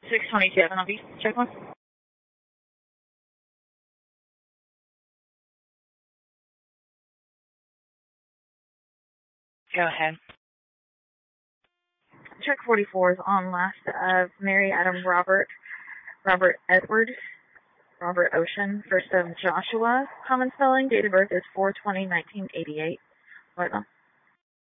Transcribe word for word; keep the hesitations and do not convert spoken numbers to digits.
six twenty-seven on Beach. Check one. Go ahead. Check forty-four is on last of Mary Adam Robert, Robert Edward, Robert Ocean, first of Joshua. Common spelling, date of birth is four twenty nineteen eighty-eight. Right on.